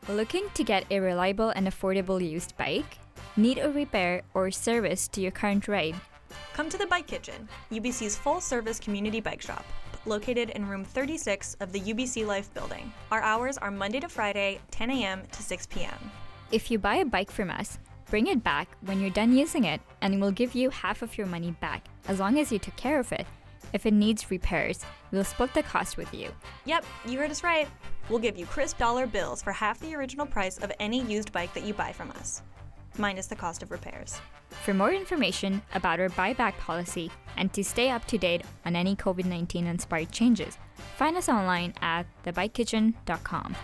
Looking to get a reliable and affordable used bike? Need a repair or service to your current ride? Come to the Bike Kitchen, UBC's full-service community bike shop, located in room 36 of the UBC Life building. Our hours are Monday to Friday, 10 a.m. to 6 p.m. If you buy a bike from us, bring it back when you're done using it and we'll give you half of your money back as long as you took care of it. If it needs repairs, we'll split the cost with you. Yep, you heard us right. We'll give you crisp dollar bills for half the original price of any used bike that you buy from us, minus the cost of repairs. For more information about our buyback policy and to stay up to date on any COVID-19 inspired changes, find us online at thebikekitchen.com.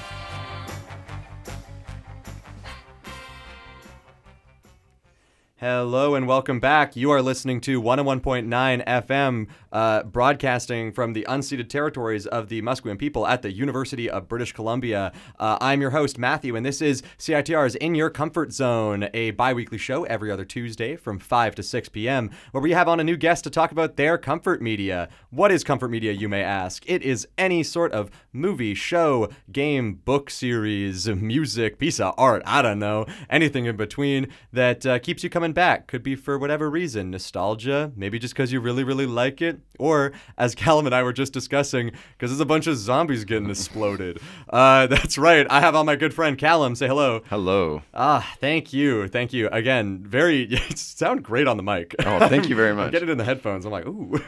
Hello and welcome back. You are listening to 101.9 FM, broadcasting from the unceded territories of the Musqueam people at the University of British Columbia. I'm your host, Matthew, and this is CITR's In Your Comfort Zone, a bi-weekly show every other Tuesday from 5 to 6 p.m., where we have on a new guest to talk about their comfort media. What is comfort media, you may ask? It is any sort of movie, show, game, book series, music, piece of art, I don't know, anything in between that keeps you coming back. Could be for whatever reason, nostalgia, maybe just because you really, really like it, or as Callum and I were just discussing, because there's a bunch of zombies getting exploded. That's right. I have on my good friend Callum. Say hello. Hello. Thank you. Again, you sound great on the mic. Oh, thank you very much. I get it in the headphones. I'm like, ooh.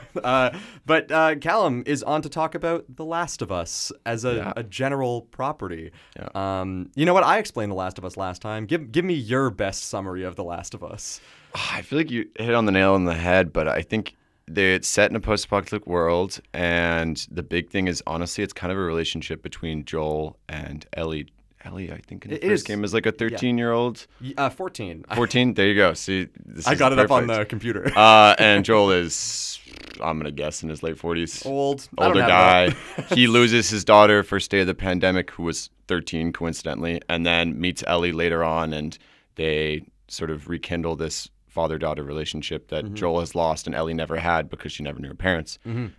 But Callum is on to talk about The Last of Us as a general property. Yeah. You know what? I explained The Last of Us last time. Give me your best summary of The Last of Us. I feel like you hit on the nail on the head, but I think it's set in a post-apocalyptic world, and the big thing is, honestly, it's kind of a relationship between Joel and Ellie. Ellie, I think, in the first game is like a 13-year-old. 14. 14? There you go. See, I got it up on the computer. And Joel is, I'm going to guess, in his late 40s. Older guy. He loses his daughter first day of the pandemic, who was 13, coincidentally, and then meets Ellie later on, and they sort of rekindle this father-daughter relationship that Joel has lost and Ellie never had because she never knew her parents.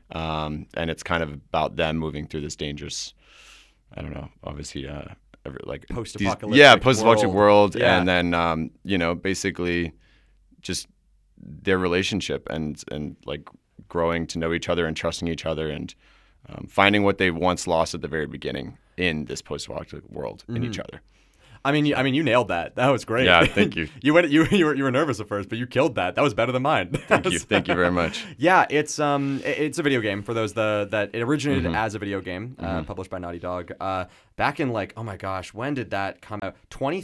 And it's kind of about them moving through this dangerous, I don't know, obviously, like post-apocalyptic world. Yeah. And then, basically just their relationship and like growing to know each other and trusting each other and finding what they once lost at the very beginning in this post-apocalyptic world in each other. I mean, you nailed that. That was great. Yeah, thank you. You were nervous at first, but you killed that. That was better than mine. Thank you very much. Yeah, it's a video game for those that it originated as a video game, published by Naughty Dog. Back in when did that come out?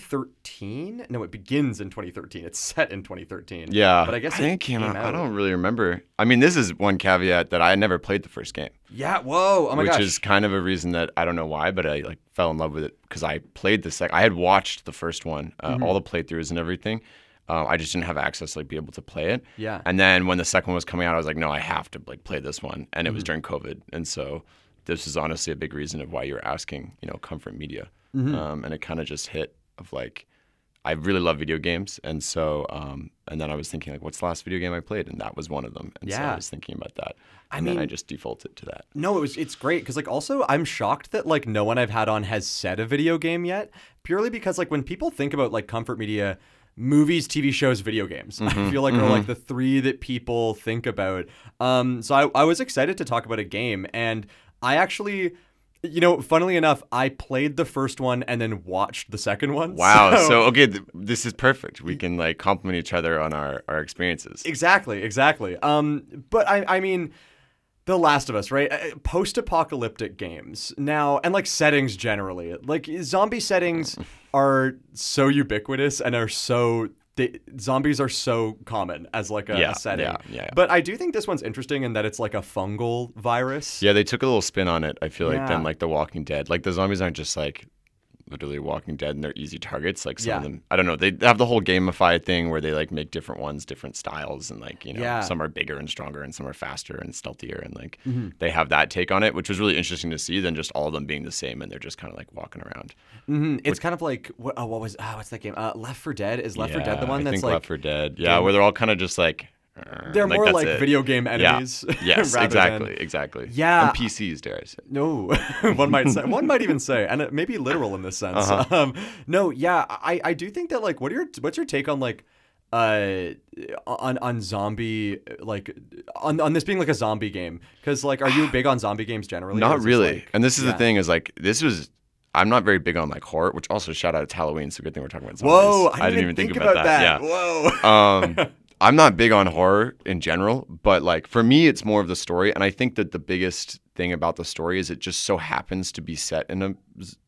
2013? No, it begins in 2013. It's set in 2013. Yeah, but I guess it came out. I don't really remember. I mean, this is one caveat that I had never played the first game. Yeah. Whoa. Oh my gosh. Which is kind of a reason that I don't know why, but I fell in love with it because I played the second. I had watched the first one, all the playthroughs and everything. I just didn't have access to be able to play it. Yeah. And then when the second one was coming out, I was like, no, I have to play this one. And it was during COVID, and so this is honestly a big reason of why you're asking, comfort media. And it kind of just hit of I really love video games, and so and then I was thinking what's the last video game I played, and that was one of them. And so I was thinking about that, and then I just defaulted to that. No, it's great because also I'm shocked that no one I've had on has said a video game yet, purely because when people think about comfort media, movies, TV shows, video games, I feel are the three that people think about. So I was excited to talk about a game, and I actually, funnily enough, I played the first one and then watched the second one. Wow. So okay, this is perfect. We can compliment each other on our experiences. Exactly. But I mean, The Last of Us, right? Post-apocalyptic games now, and settings generally, zombie settings are so ubiquitous and zombies are so common as a setting. Yeah. But I do think this one's interesting in that it's a fungal virus. Yeah, they took a little spin on it, I feel than The Walking Dead. The zombies aren't just literally Walking Dead and they're easy targets. Some of them, I don't know, they have the whole gamified thing where they make different ones, different styles, and some are bigger and stronger and some are faster and stealthier, and they have that take on it, which was really interesting to see than just all of them being the same and they're just kind of walking around. It's kind of what's that game? Left 4 Dead? Is Left 4 Dead the one I that's think Left 4 Dead. Yeah, where they're all kind of just They're more that's like it. video game enemies. Yes, rather exactly. Yeah. And PCs, dare I say. No, one might say, one might even say, and it may be literal in this sense. No, yeah, I do think that like, what's your take on like, on zombie, like on this being like a zombie game? Because like, are you big on zombie games generally? Not Or is this, really. like- And this is yeah. the thing is like, I'm not very big on like horror, which also shout out to Halloween. So good thing we're talking about zombies. Whoa, I didn't even think about that. Yeah. Whoa. I'm not big on horror in general, but like for me, it's more of the story. And I think that the biggest thing about the story is it just so happens to be set in a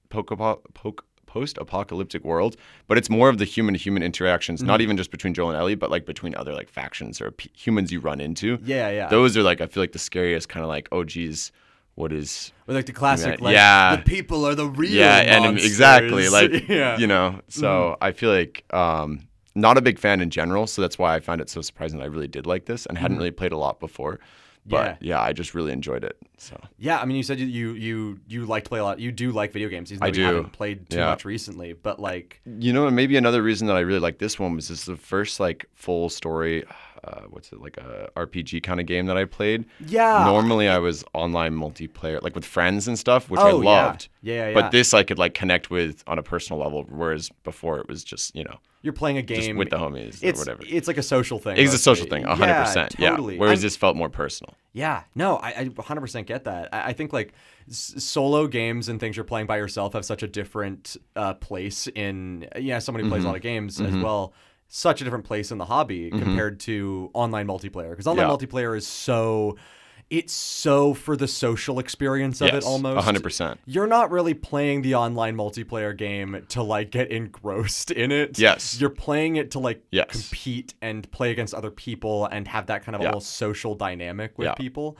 post-apocalyptic world, but it's more of the human-to-human interactions, not even just between Joel and Ellie, but like between other like factions or humans you run into. Yeah. Those are like, I feel like the scariest kind of like, oh geez, what is... Or like the classic, Yeah. like, Yeah. the people are the real and monsters. exactly like yeah. you know, so I feel like not a big fan in general, so that's why I find it so surprising that I really did like this and hadn't really played a lot before, but yeah, I just really enjoyed it. So Yeah, I mean, you said you like to play a lot. You do like video games, even though I you do. haven't played too Yeah. much recently. But like, you know, and maybe another reason that I really like this one was this is the first like full story what's it, like a RPG kind of game that I played. yeah, Normally I was online multiplayer like with friends and stuff, which Oh, I yeah. loved. Yeah. But this I could like connect with on a personal level, whereas before it was just, you know, you're playing a just game with the homies It's or whatever. it's like a social thing. It's a mostly. social thing, 100%. Yeah, totally. Whereas I'm- this felt more personal. Yeah, no, I 100% get that. I think like solo games and things you're playing by yourself have such a different place in, somebody who plays a lot of games as well, such a different place in the hobby compared to online multiplayer. Because online Yeah. multiplayer is it's so for the social experience of it Yes, almost. 100%. You're not really playing the online multiplayer game to like get engrossed in it. Yes. You're playing it to like Yes. compete and play against other people and have that kind of Yeah. almost social dynamic with Yeah. people.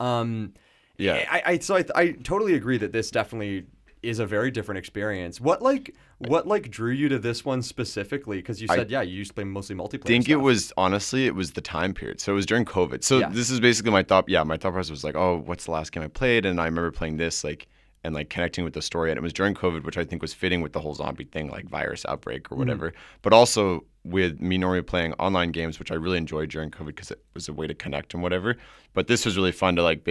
Yeah. I totally agree that this definitely is a very different experience. What drew you to this one specifically? Because you said you used to play mostly multiplayer. I think stuff. it was the time period. So it was during COVID. So Yeah. this is basically my thought. Yeah, my thought process was like, oh, what's the last game I played? And I remember playing this and connecting with the story. And it was during COVID, which I think was fitting with the whole zombie thing, like virus outbreak or whatever. But also with me normally playing online games, which I really enjoyed during COVID because it was a way to connect and whatever. But this was really fun to like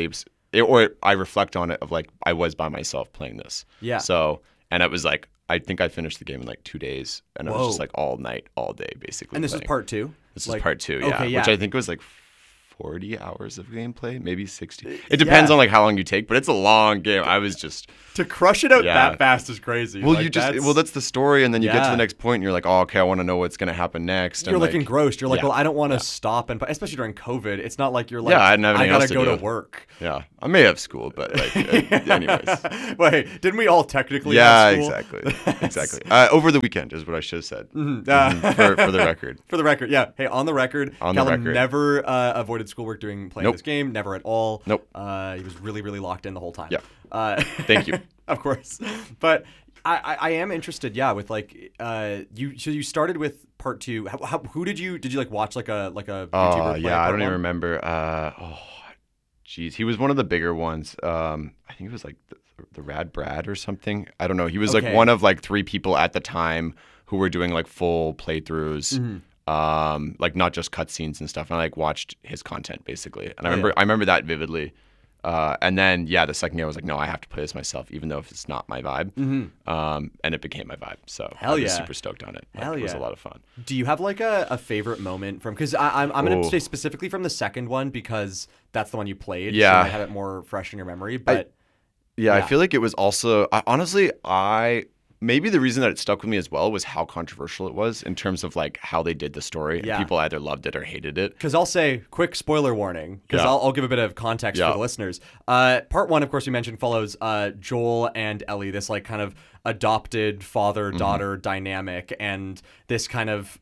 I reflect on it of like I was by myself playing this. Yeah. So, and it was like, I think I finished the game in like 2 days, and it was just Whoa. like all night, all day, basically. And this is playing. part 2. This is part 2, yeah, okay, yeah. which I think was like 40 hours of gameplay, maybe 60. It depends yeah. on like how long you take, but it's a long game. I was just To crush it out Yeah. that fast is crazy. well, Like, that's the story, and then you get to Yeah. the next point, and you're like, oh, okay, I want to know what's gonna happen next. you're and like engrossed. You're like, yeah. well, I don't want to stop and especially during COVID. It's not like you're like, Yeah, I didn't have anything gotta else to go do. to work. Yeah, I may have school, but like, anyways. Wait, didn't we all technically? Yeah, have school? exactly. Over the weekend is what I should have said. For the record. For the record, yeah. Hey, on the record, On the Callum record. never avoided schoolwork playing Nope. this game. Never at all. Nope. He was really, really locked in the whole time. Yeah. Thank you. Of course. But I am interested, yeah, with like you started with part 2. Who did you like watch like a YouTuber play Yeah, I part don't even 1? remember. Geez, he was one of the bigger ones. I think it was like the Rad Brad or something. I don't know. He was Okay. like one of like 3 people at the time who were doing like full playthroughs. Like not just cutscenes and stuff. And I like watched his content basically. And I remember that vividly. And then the second game I was like, no, I have to play this myself, even though if it's not my vibe. And it became my vibe. So Hell I was yeah. super stoked on it. Hell It was a yeah. lot of fun. Do you have like a favorite moment from? Because I'm going to Oh. say specifically from the second one because that's the one you played. So Yeah. I have it more fresh in your memory. But Yeah, I Yeah. feel like it was also honestly, maybe the reason that it stuck with me as well was how controversial it was in terms of like how they did the story. Yeah. And people either loved it or hated it. because I'll say quick spoiler warning because Yeah. I'll give a bit of context Yeah. for the listeners. Part 1, of course, we mentioned follows Joel and Ellie, this like kind of adopted father-daughter Mm-hmm. dynamic, and this kind of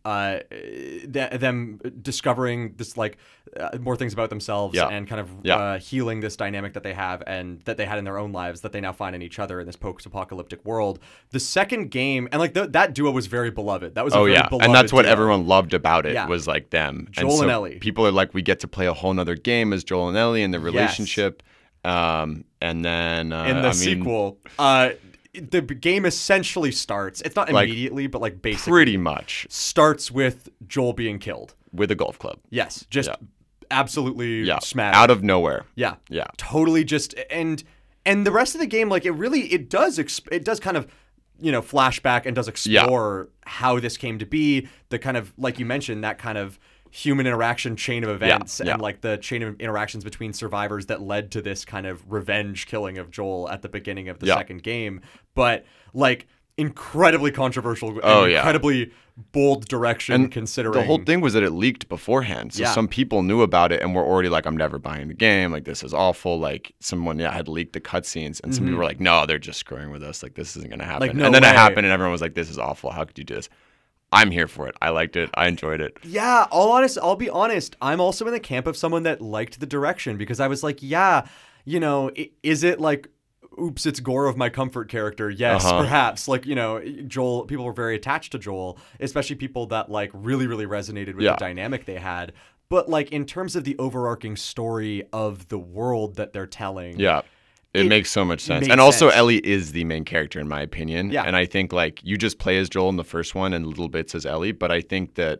them discovering this like more things about themselves Yeah. and kind of Yeah. healing this dynamic that they have and that they had in their own lives that they now find in each other in this post-apocalyptic world. The second game, and like that duo was very beloved. That was a Oh very yeah, beloved and that's what duo. everyone loved about it Yeah. was like them. Joel and Ellie. People are like, we get to play a whole nother game as Joel and Ellie and their relationship. And then in the sequel. the game essentially starts. It's not Like, immediately, but like basically Pretty much starts with Joel being killed. with a golf club. Yes, just Yeah. absolutely Yeah. smattered. Out of nowhere. Yeah. Yeah. Totally just and the rest of the game, like it does kind of, flashback and does explore how this came to be, the kind of, like you mentioned, that kind of human interaction chain of events Yeah. and like the chain of interactions between survivors that led to this kind of revenge killing of Joel at the beginning of the second game. But like incredibly controversial and incredibly bold direction, considering the whole thing was that it leaked beforehand. So some people knew about it and were already like, I'm never buying the game. Like, this is awful. Like, someone had leaked the cutscenes, and some people were like, no, they're just screwing with us. Like, this isn't going to happen. Like, no and then way. it happened, and everyone was like, this is awful. How could you do this? I'm here for it. I liked it. I enjoyed it. Yeah, I'll be honest. I'm also in the camp of someone that liked the direction, because I was like, is it like, oops, it's Gore of my comfort character? Yes, perhaps. Like, Joel, people were very attached to Joel, especially people that like really, really resonated with the dynamic they had. But like in terms of the overarching story of the world that they're telling. Yeah. It makes so much sense. makes And also sense. Ellie is the main character in my opinion. Yeah. And I think like you just play as Joel in the first one and little bits as Ellie, but I think that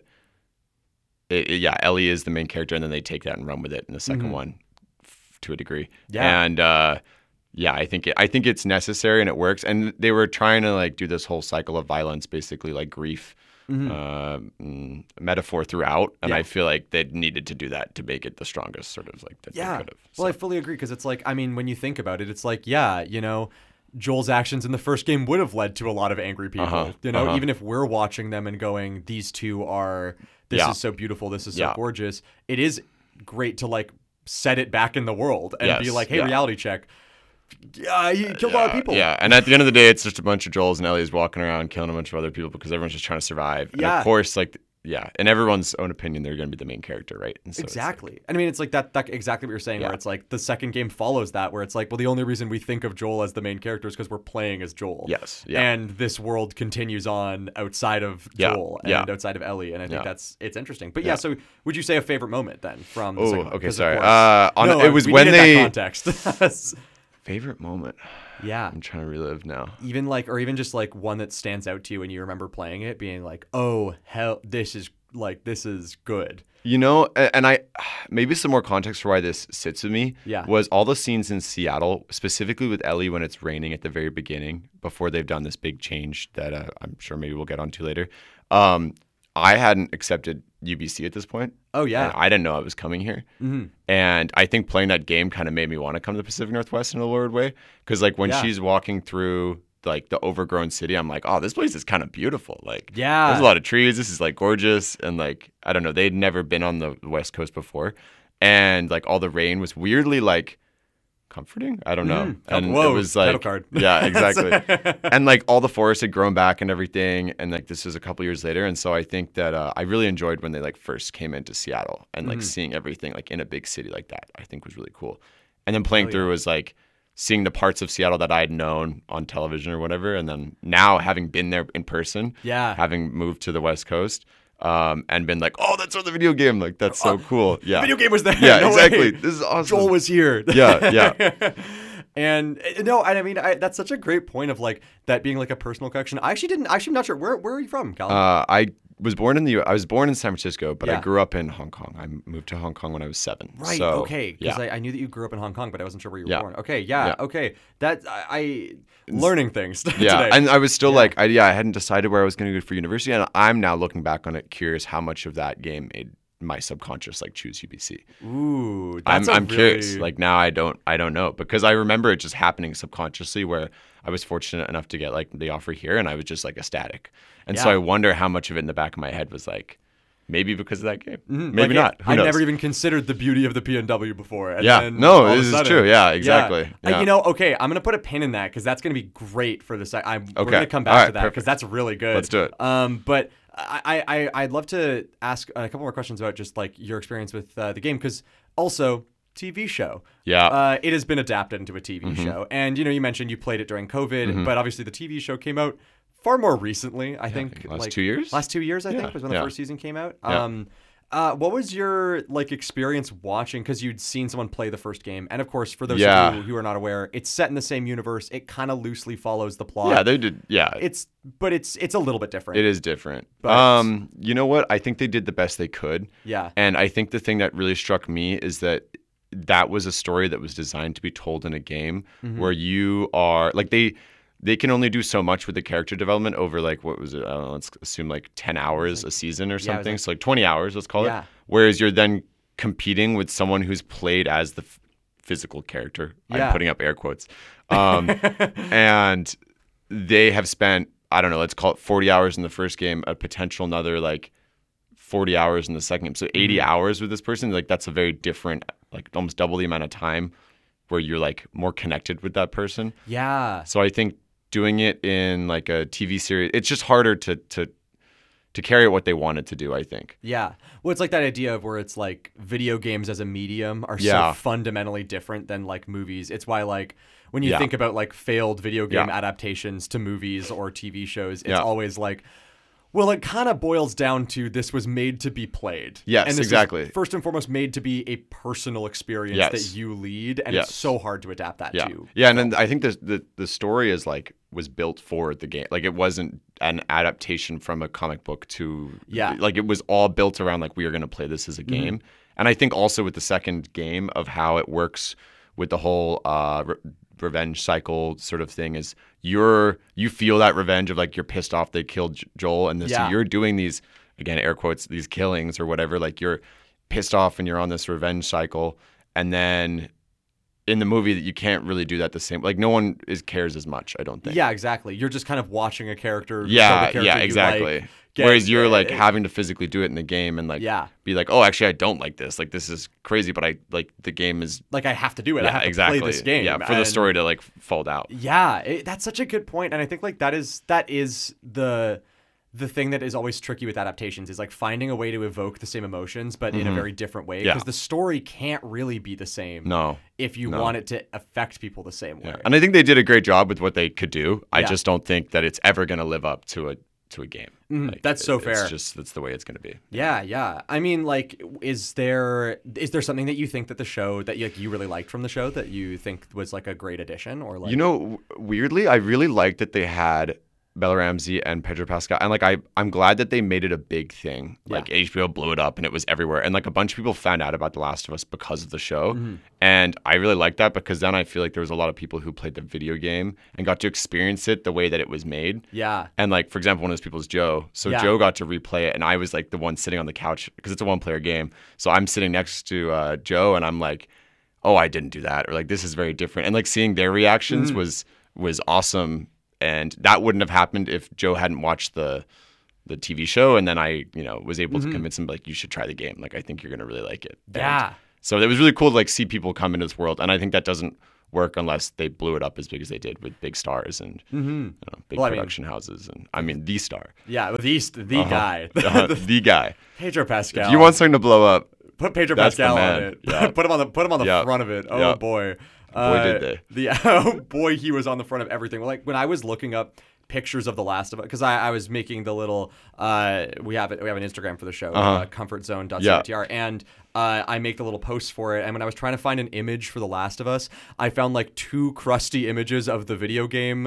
Ellie is the main character, and then they take that and run with it in the second one to a degree. Yeah. And I think it's necessary and it works. And they were trying to like do this whole cycle of violence, basically like grief metaphor throughout, and I feel like they needed to do that to make it the strongest sort of like that they could have. Well, I fully agree, because it's like, I mean, when you think about it, it's like, Joel's actions in the first game would have led to a lot of angry people. Even if we're watching them and going, these two are, this is so beautiful, this is so gorgeous. It is great to like set it back in the world and be like, hey, reality check. Yeah, he killed a lot of people. Yeah, and at the end of the day, it's just a bunch of Joels and Ellies walking around killing a bunch of other people because everyone's just trying to survive. And of course, like, in everyone's own opinion, they're going to be the main character, right? And so exactly. And I mean, it's like that exactly what you're saying, where it's like the second game follows that, where it's like, well, the only reason we think of Joel as the main character is because we're playing as Joel. Yes. Yeah. And this world continues on outside of Joel and outside of Ellie. And I think it's interesting. But so would you say a favorite moment then from the second one? Okay, 'Cause, sorry. of course, It was we when needed they... that context. Favorite moment? Yeah. I'm trying to relive now. Even like, or even just like one that stands out to you and you remember playing it being like, oh, hell, this is good. And I maybe some more context for why this sits with me was all the scenes in Seattle, specifically with Ellie when it's raining at the very beginning, before they've done this big change that I'm sure maybe we'll get onto later. I hadn't accepted UBC at this point. Oh, yeah. And I didn't know I was coming here. Mm-hmm. And I think playing that game kind of made me want to come to the Pacific Northwest in a weird way. Because like when she's walking through like the overgrown city, I'm like, oh, this place is kind of beautiful. Like, there's a lot of trees. This is like gorgeous. And like, I don't know, they'd never been on the West Coast before. And like all the rain was weirdly like comforting. I don't know. And it was like, card. Yeah, exactly. And like all the forest had grown back and everything. And like this was a couple years later. And so I think that I really enjoyed when they like first came into Seattle and like seeing everything like in a big city like that, I think was really cool. And then playing through was like seeing the parts of Seattle that I had known on television or whatever. And then now having been there in person, having moved to the West Coast, and been like, oh, that's on the video game. Like, that's so cool. Yeah. The video game was there. Yeah, no exactly. Way. This is awesome. Joel was here. Yeah. And I mean, that's such a great point of like that being like a personal connection. I'm not sure. Where are you from, Colin? I was born in San Francisco, but I grew up in Hong Kong. I moved to Hong Kong when I was 7. Right. So, okay. Because I knew that you grew up in Hong Kong, but I wasn't sure where you were born. Okay. Yeah. Okay. That I learning things. Yeah. Today. And I was still like, I hadn't decided where I was going to go for university, and I'm now looking back on it, curious how much of that game made my subconscious like choose UBC. Ooh, I'm curious. Like now I don't know, because I remember it just happening subconsciously, where I was fortunate enough to get like the offer here and I was just like ecstatic. And so I wonder how much of it in the back of my head was like, maybe because of that game. Mm-hmm. Maybe not. Who knows? I never even considered the beauty of the PNW before. And then this is true. Yeah, exactly. Yeah. Okay, I'm going to put a pin in that because that's going to be great for the second. We're going to come back to that because that's really good. Let's do it. But I'd love to ask a couple more questions about just like your experience with the game, because also TV show. Yeah. It has been adapted into a TV show. And, you mentioned you played it during COVID, but obviously the TV show came out far more recently, I think. Last 2 years? Last 2 years, I think, was when the first season came out. Yeah. What was your experience watching? Because you'd seen someone play the first game, and of course, for those Yeah. of you who are not aware, it's set in the same universe. It kind of loosely follows the plot. Yeah, they did. Yeah, It's a little bit different. it is different. But- You know what? I think they did the best they could. Yeah. And I think the thing that really struck me is that was a story that was designed to be told in a game where you are like they can only do so much with the character development over what was it? I don't know, let's assume 10 hours a season or something. So 20 hours, let's call Yeah. it. Whereas you're then competing with someone who's played as the physical character. Yeah. I'm putting up air quotes. And they have spent, I don't know, let's call it 40 hours in the first game, a potential another 40 hours in the second game. So 80 hours with this person, that's a very different, almost double the amount of time where you're more connected with that person. Yeah. So I think doing it in a TV series, it's just harder to carry out what they wanted to do, I think. Yeah. Well, it's that idea of where it's video games as a medium are Yeah. so fundamentally different than movies. It's why when you Yeah. think about failed video game Yeah. adaptations to movies or TV shows, it's Yeah. always well, it kind of boils down to this was made to be played. Yes, and this exactly. is first and foremost made to be a personal experience Yes. that you lead, and Yes. it's so hard to adapt that Yeah. to. Yeah, and then I think the story is was built for the game. It wasn't an adaptation from a comic book to Yeah. it was all built around we are going to play this as a game. And I think also with the second game of how it works with the whole revenge cycle sort of thing is you feel that revenge of you're pissed off they killed Joel, and Yeah. so you're doing these, again, air quotes, these killings or whatever, you're pissed off and you're on this revenge cycle. And then in the movie that you can't really do that the same, no one cares as much, I don't think. Yeah, exactly. You're just kind of watching a character. Yeah, the character yeah, you exactly. like, get- Whereas you're having to physically do it in the game and Yeah. be oh, actually I don't like this. This is crazy, but I the game is I have to do it. I yeah, have to exactly. play this game. Yeah, for the And- story to fall out. Yeah, that's such a good point, and I think that is the thing that is always tricky with adaptations is finding a way to evoke the same emotions, but in a very different way. Yeah. Because the story can't really be the same. No. If you want it to affect people the same way. Yeah. And I think they did a great job with what they could do. I Yeah. just don't think that it's ever going to live up to a game. That's so fair. That's the way it's going to be. Yeah. I mean, is there something that you think that the show that you really liked from the show that you think was a great addition or Weirdly, I really liked that they had Bella Ramsey and Pedro Pascal, and I'm glad that they made it a big thing. Yeah. HBO blew it up and it was everywhere, and a bunch of people found out about The Last of Us because of the show. And I really liked that because then I feel there was a lot of people who played the video game and got to experience it the way that it was made. Yeah. And for example, one of those people is Joe. So Yeah. Joe got to replay it, and I was the one sitting on the couch because it's a one-player game. So I'm sitting next to Joe, and I'm oh, I didn't do that, or this is very different. And seeing their reactions was awesome. And that wouldn't have happened if Joe hadn't watched the TV show, and then I, was able to convince him you should try the game. I think you're gonna really like it. Yeah. And so it was really cool to see people come into this world, and I think that doesn't work unless they blew it up as big as they did with big stars and big production houses, and I mean the star. Yeah, the guy. The guy. Pedro Pascal. If you want something to blow up, put Pedro that's the Pascal on man. it. Yeah. put him on the Yeah. front of it. Oh Yeah. boy. Boy, did they. Oh boy, he was on the front of everything. When I was looking up pictures of The Last of Us, because I was making the little we have an Instagram for the show, comfortzone.ctr, and I make the little posts for it, and when I was trying to find an image for The Last of Us, I found 2 crusty images of the video game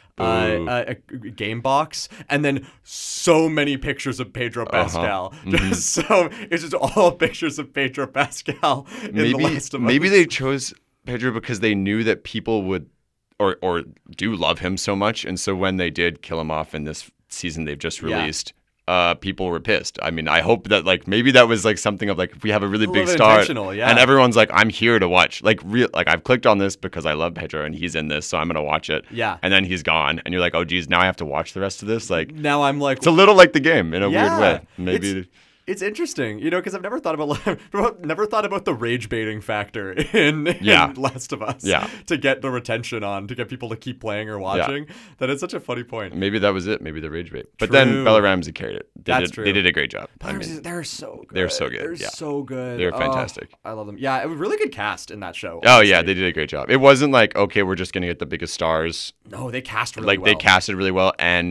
a game box, and then so many pictures of Pedro Pascal. Just so it's just all pictures of Pedro Pascal in The Last of Us. Maybe they chose Pedro because they knew that people would or do love him so much, and so when they did kill him off in this season they've just released, people were pissed. I mean, I hope that maybe that was something of if we have a really big star, intentional, yeah. and everyone's I'm here to watch. I've clicked on this because I love Pedro and he's in this, so I'm gonna watch it. Yeah. And then he's gone, and you're oh geez, now I have to watch the rest of this. Now I'm it's a little like the game in a weird Yeah. way. Maybe. It's interesting, because I've never thought about the rage baiting factor in Last of Us. Yeah. To get the retention on, to get people to keep playing or watching. That is such a funny point. Maybe that was it. Maybe the rage bait. But True. then Bella Ramsey carried it. That's true. They did a great job. They're so good. They're so good, They're yeah. so good. They're fantastic. I love them. Yeah, it was a really good cast in that show. Oh honestly. yeah, they did a great job. It wasn't okay, we're just gonna get the biggest stars. No, they cast really well. They casted really well, and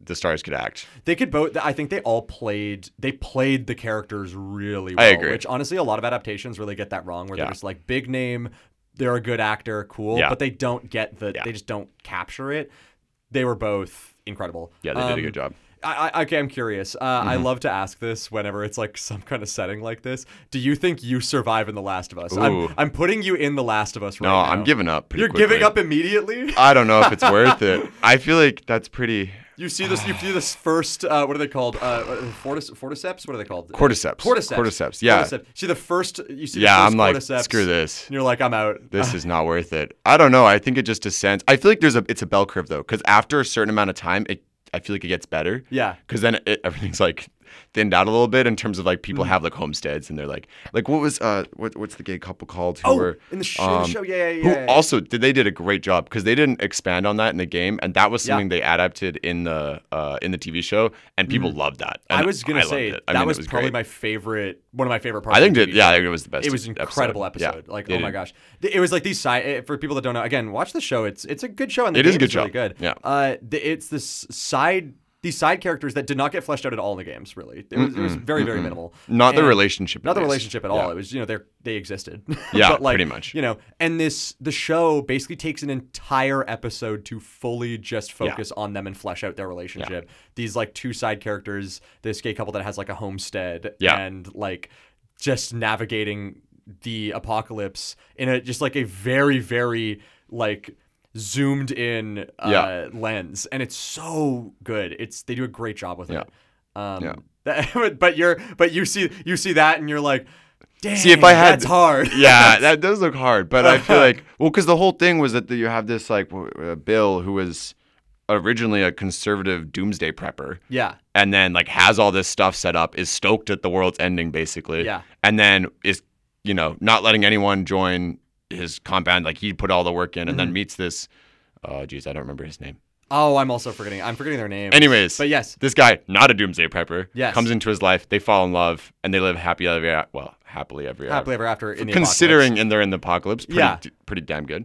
the stars could act. They could both. I think they all played. They played the characters really well. I agree. Which honestly, a lot of adaptations really get that wrong. Where Yeah. they're just like big name, they're a good actor, cool, Yeah. but they don't get the. Yeah. They just don't capture it. They were both incredible. Yeah, they did a good job. Okay, I'm curious. I love to ask this whenever it's like some kind of setting like this. Do you think you survive in The Last of Us? Ooh. I'm putting you in The Last of Us right No, now. I'm giving up. Pretty You're quickly. giving up immediately? I don't know if it's worth it. I feel like that's pretty. You see this? You see this first? What are they called? Forticeps? What are they called? Cordyceps. Cordyceps. Yeah. Cordyceps. See the first? You see? Yeah, the first I'm like, cordyceps, screw this. And you're like, I'm out. This is not worth it. I don't know. I think it just descends. I feel like it's a bell curve though, because after a certain amount of time, I feel like it gets better. Yeah. Because then everything's like thinned out a little bit in terms of like people have like homesteads and they're like what was what's the gay couple called who were in the show, yeah. who also they did a great job because they didn't expand on that in the game, and that was something they adapted in the TV show, and people loved that. And I was gonna say loved it. that it was probably great. one of my favorite parts. I think of the TV I show. think it was the best. It was an incredible episode. Yeah, Like, they oh my did. gosh, it was like these side. For people that don't know, again, watch the show. It's a good show, and the It is game a good really show. good. Yeah. It's this side. These side characters that did not get fleshed out at all in the games. Really, it was very very minimal. Not the And- relationship. Not the at least. relationship at all. Yeah. It was they existed. Yeah, but like, pretty much. And the show basically takes an entire episode to fully just focus on them and flesh out their relationship. These like two side characters, this gay couple that has like a homestead, and like just navigating the apocalypse in a just like a very very like zoomed in lens, and it's so good. They do a great job with it. But you see that and you're like, dang, See, if I had that's hard. Yeah, that does look hard. But I feel like, because the whole thing was that you have this like Bill who was originally a conservative doomsday prepper. Yeah. And then like has all this stuff set up, is stoked at the world's ending basically. Yeah. And then is not letting anyone join his compound. Like he put all the work in, and then meets this. Oh, geez, I don't remember his name. Oh, I'm forgetting their name. Anyways, but yes, this guy, not a doomsday prepper, Yes. comes into his life. They fall in love, and they live happily ever after in the considering apocalypse. they're in the apocalypse. Pretty damn good.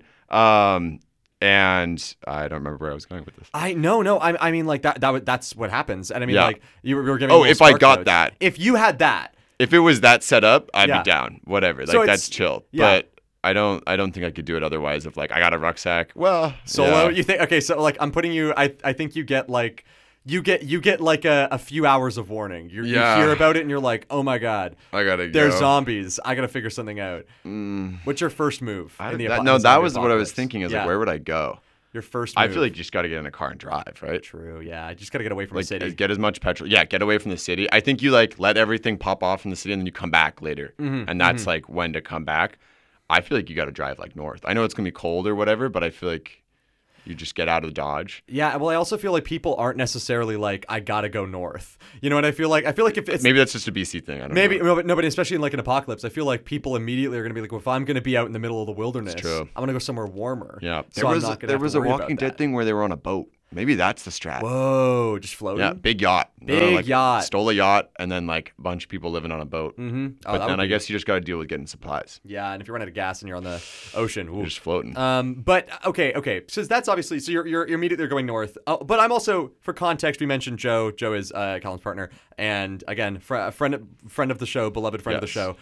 And I don't remember where I was going with this. I mean like that's what happens. And I mean Yeah. like you were giving. Oh, little if I spark got notes. that. If you had that. If it was that set up, I'd Yeah. be down. Whatever. So Like it's- that's chill. yeah. But I don't think I could do it otherwise. If like I got a rucksack, well, Solo, yeah. you think? Okay, so like I'm putting you. I think you get like you get like a few hours of warning. You hear about it and you're like, oh my god, I gotta there's go. zombies. I gotta figure something out. What's your first move? In the No, that zombie was what I was apocalypse? thinking. Is Yeah. like, where would I go? Your first move. I feel like you just got to get in a car and drive, right? True. Yeah, I just gotta get away from the Like city. get as much petrol. Yeah, get away from the city. I think you like let everything pop off in the city and then you come back later, and that's like when to come back. I feel like you got to drive like north. I know it's gonna be cold or whatever, but I feel like you just get out of Dodge. Yeah, well, I also feel like people aren't necessarily like, I gotta go north. You know what I feel like? I feel like if it's Maybe that's just a BC thing. I don't maybe know. no, but especially in like an apocalypse, I feel like people immediately are gonna be like, well, if I'm gonna be out in the middle of the wilderness, true. I'm gonna go somewhere warmer. Yeah, so I'm not gonna there have was to a worry about Walking Dead that. thing where they were on a boat. Maybe that's the strat. Whoa, just floating. Yeah, big yacht. Big yacht. Stole a yacht, and then like a bunch of people living on a boat. Mm-hmm. But then I guess you just got to deal with getting supplies. Yeah, and if you run out of gas and you're on the ocean, You're ooh. just floating. But okay. So that's obviously you're immediately going north. But I'm also, for context, we mentioned Joe. Joe is Colin's partner, and again, friend of the show, beloved friend of the Yes. show.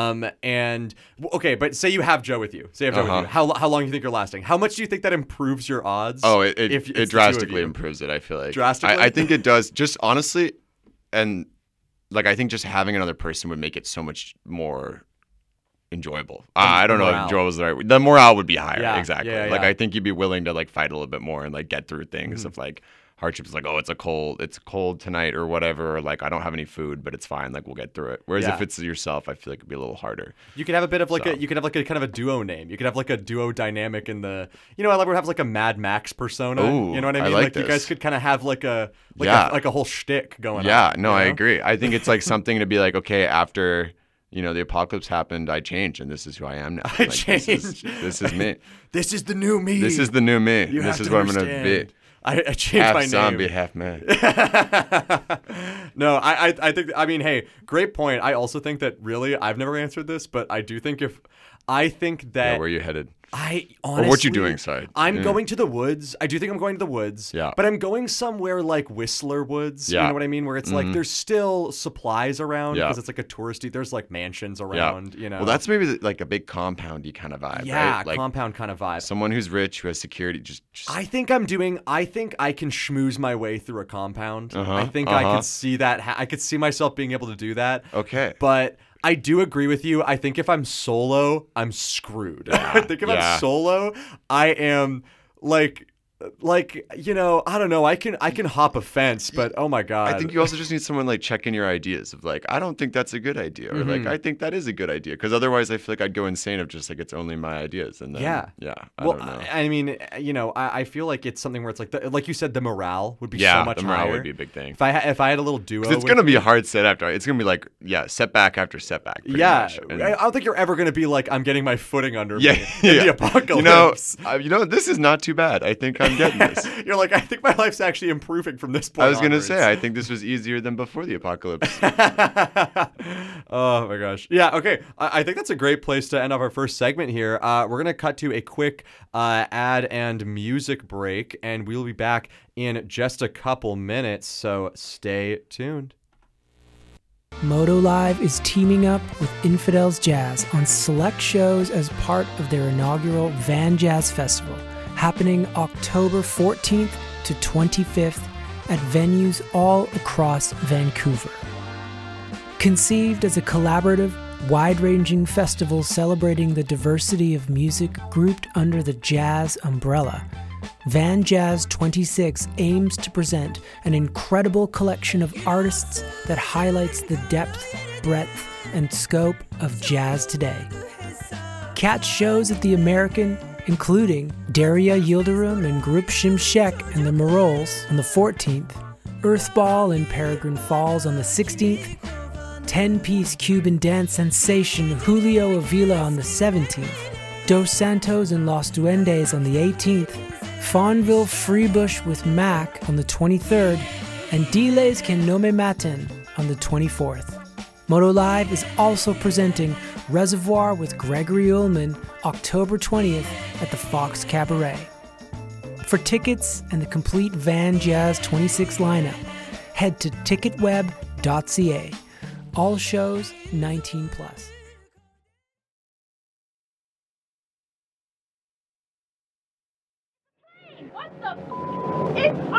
But say you have Joe with you. Say you have Joe with you. How long do you think you're lasting? How much do you think that improves your odds? Oh, if it it's the two of drastically you? improves it, I feel like. Drastically? I think it does. Just honestly, and like I think just having another person would make it so much more enjoyable. I don't know morale. if enjoyable is the right word. The morale would be higher. Yeah, Exactly. yeah, Like yeah. I think you'd be willing to like fight a little bit more and like get through things Mm-hmm. of like hardships, like, oh, it's cold tonight or whatever, or like I don't have any food, but it's fine, like we'll get through it. Whereas Yeah. if it's yourself, I feel like it'd be a little harder. You could have a bit of like So. you could have like a kind of a duo name. You could have like a duo dynamic in the. I would have like a Mad Max persona. Ooh, You know what I I mean? like you this. guys could kind of have like a whole shtick going on. Yeah, no, you I know? agree. I think it's like something to be like, okay, after the apocalypse happened, I changed, and this is who I am now. I Like, changed. This is me. This is the new me. This is the new me. You This have is to what I'm gonna understand. be. I changed Half my name. zombie, half man. No, I think, hey, great point. I also think that really, I've never answered this, but I do think I think that Yeah, where you headed? I honestly... Or what you doing, sorry. I'm going to the woods. I do think I'm going to the woods. Yeah. But I'm going somewhere like Whistler Woods. Yeah. You know what I mean? Where it's like there's still supplies around because it's like a touristy. There's like mansions around, you know. Well, that's maybe like a big compound-y kind of vibe, yeah, right? Like compound kind of vibe. someone who's rich, who has security, just I think I can schmooze my way through a compound. I think I could see that. I could see myself being able to do that. Okay. But I do agree with you. I think if I'm solo, I'm screwed. I think if I'm solo, I am like, you know, I don't know. I can hop a fence, but oh my God. I think you also just need someone like checking your ideas of like, I don't think that's a good idea. Or like, I think that is a good idea. Because otherwise I feel like I'd go insane of just like, it's only my ideas. And then, I don't know. I mean, you know, I feel like it's something where it's like, like you said, the morale would be so much higher. The morale would be a big thing. If I had a little duo. Because it's going to be a hard set after. It's going to be like, setback after setback. Much. And I don't think you're ever going to be like, I'm getting my footing under me in the apocalypse. You know, this is not too bad. I think I'm getting this. You're like, I think my life's actually improving from this point I was going to onwards. say, I think this was easier than before the apocalypse. Oh my gosh. Yeah, okay. I think that's a great place to end off our first segment here. We're going to cut to a quick ad and music break, and we'll be back in just a couple minutes, so stay tuned. Moto Live is teaming up with Infidels Jazz on select shows as part of their inaugural Van Jazz Festival, happening October 14th to 25th at venues all across Vancouver. Conceived as a collaborative, wide-ranging festival celebrating the diversity of music grouped under the jazz umbrella, Van Jazz 26 aims to present an incredible collection of artists that highlights the depth, breadth, and scope of jazz today. Catch shows at the American, including Daria Yildirim and Group Shimshek and the Marols on the 14th, Earthball in Peregrine Falls on the 16th, 10-piece Cuban dance sensation Julio Avila on the 17th, Dos Santos and Los Duendes on the 18th, Fawnville Freebush with Mac on the 23rd, and Diles Que No Me Maten on the 24th. Moto Live is also presenting Reservoir with Gregory Ullman October 20th at the Fox Cabaret. For tickets and the complete Van Jazz 26 lineup, head to ticketweb.ca. All shows 19+. What the f***? It's